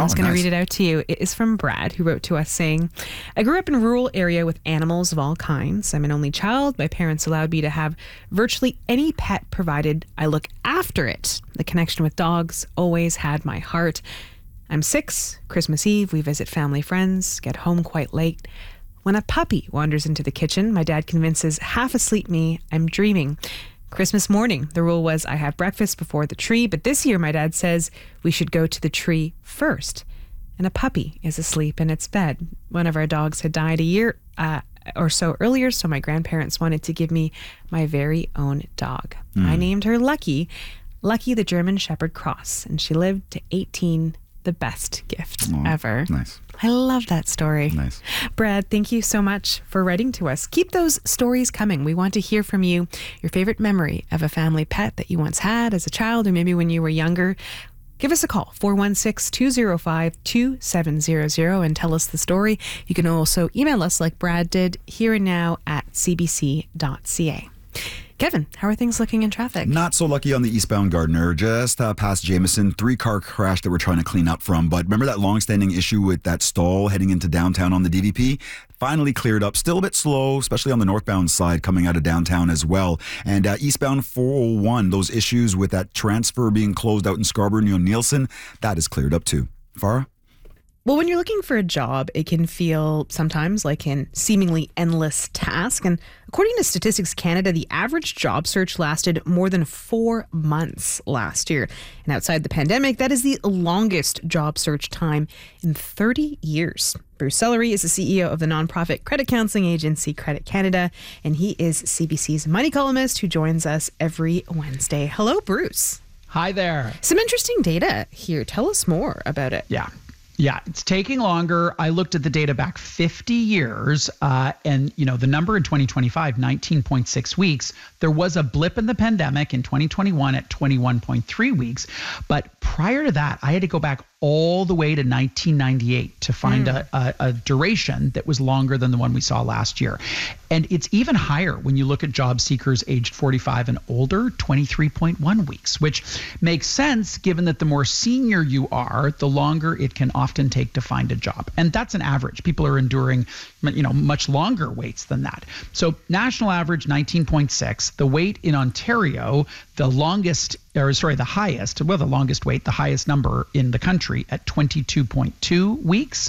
was going to read it out to you. It is from Brad, who wrote to us saying, I grew up in a rural area with animals of all kinds. I'm an only child. My parents allowed me to have virtually any pet provided I look after it. The connection with dogs always had my heart. I'm 6. Christmas Eve, we visit family friends, get home quite late. When a puppy wanders into the kitchen, my dad convinces half asleep me I'm dreaming. Christmas morning, the rule was I have breakfast before the tree, but this year my dad says we should go to the tree first. And a puppy is asleep in its bed. One of our dogs had died a year or so earlier, so my grandparents wanted to give me my very own dog. I named her Lucky the German Shepherd Cross, and she lived to 18, the best gift ever. Nice. I love that story. Nice. Brad, thank you so much for writing to us. Keep those stories coming. We want to hear from you, your favorite memory of a family pet that you once had as a child or maybe when you were younger. Give us a call, 416-205-2700, and tell us the story. You can also email us like Brad did, here and now at cbc.ca. Kevin, how are things looking in traffic? Not so lucky on the eastbound Gardiner, just past Jameson. 3-car crash that we're trying to clean up from. But remember that long-standing issue with that stall heading into downtown on the DVP? Finally cleared up. Still a bit slow, especially on the northbound side coming out of downtown as well. And eastbound 401, those issues with that transfer being closed out in Scarborough near Nielsen, that is cleared up too. Farah? Well, when you're looking for a job, it can feel sometimes like an seemingly endless task. And according to Statistics Canada, the average job search lasted more than 4 months last year. And outside the pandemic, that is the longest job search time in 30 years. Bruce Sellery is the CEO of the nonprofit credit counseling agency Credit Canada, and he is CBC's money columnist who joins us every Wednesday. Hello, Bruce. Hi there. Some interesting data here. Tell us more about it. Yeah, it's taking longer. I looked at the data back 50 years, and the number in 2025, 19.6 weeks. There was a blip in the pandemic in 2021 at 21.3 weeks, but prior to that, I had to go back all the way to 1998 to find a duration that was longer than the one we saw last year. And it's even higher when you look at job seekers aged 45 and older, 23.1 weeks, which makes sense given that the more senior you are, the longer it can often take to find a job. And that's an average. People are enduring, much longer waits than that. So national average 19.6. The wait in Ontario, the longest wait, the highest number in the country at 22.2 weeks.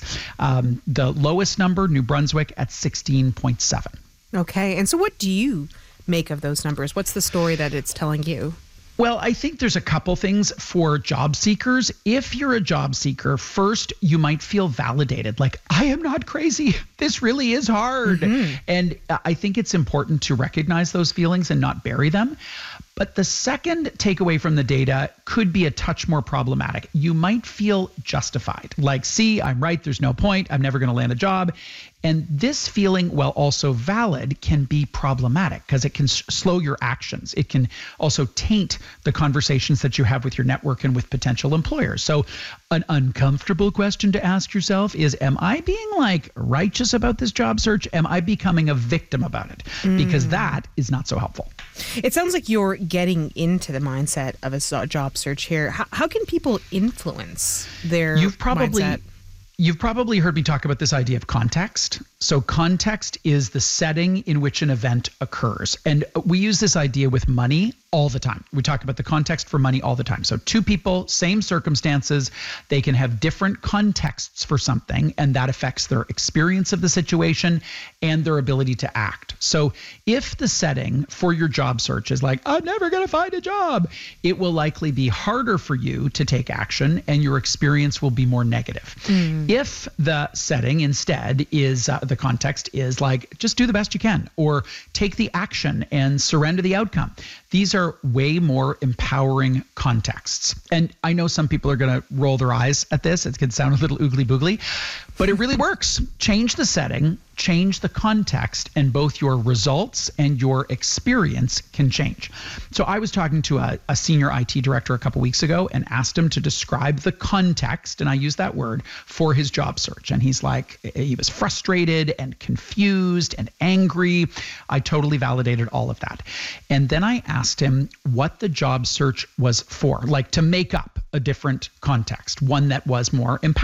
The lowest number, New Brunswick, at 16.7. Okay. And so what do you make of those numbers? What's the story that it's telling you? Well, I think there's a couple things for job seekers. If you're a job seeker, first, you might feel validated. Like, I am not crazy. This really is hard. And I think it's important to recognize those feelings and not bury them. But the second takeaway from the data could be a touch more problematic. You might feel justified. Like, see, I'm right. There's no point. I'm never going to land a job. And this feeling, while also valid, can be problematic because it can slow your actions. It can also taint the conversations that you have with your network and with potential employers. So an uncomfortable question to ask yourself is, am I being righteous about this job search? Am I becoming a victim about it? Because that is not so helpful. It sounds like you're getting into the mindset of a job search here. How can people influence their mindset? You've probably heard me talk about this idea of context. So context is the setting in which an event occurs. And we use this idea with money all the time. We talk about the context for money all the time. So two people, same circumstances, they can have different contexts for something, and that affects their experience of the situation and their ability to act. So if the setting for your job search is like, I'm never going to find a job, it will likely be harder for you to take action and your experience will be more negative. If the setting instead is, the context is like, just do the best you can, or take the action and surrender the outcome. These are way more empowering contexts. And I know some people are going to roll their eyes at this. It can sound a little oogly boogly, but it really works. Change the setting, change the context, and both your results and your experience can change. So I was talking to a senior IT director a couple weeks ago and asked him to describe the context, and I use that word, for his job search. And he's like, he was frustrated and confused and angry. I totally validated all of that. And then I asked him what the job search was for, like to make up a different context, one that was more empowering.